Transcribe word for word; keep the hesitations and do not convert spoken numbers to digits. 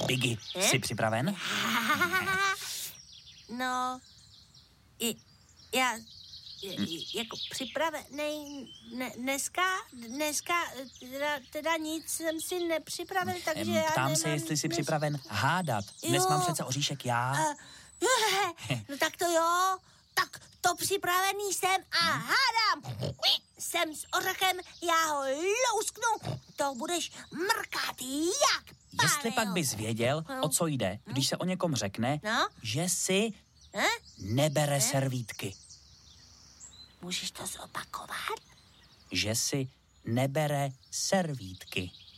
Biggy, jsi připraven? No, i, já, j, jako připravený, ne, dneska, dneska teda, teda nic jsem si nepřipravil, takže já Ptám nemám, se, jestli jsi dnes... připraven hádat. Dnes Jo. mám přece oříšek já. Uh, no tak to jo, tak to připravený jsem a hádám. Jsem s ořechem, já ho lousknu, to budeš mrkat jak pálil. Jestli pak bys věděl, No. o co jde, když se o někom řekne, No? že si Eh? nebere Eh? servítky. Můžeš to zopakovat? Že si nebere servítky.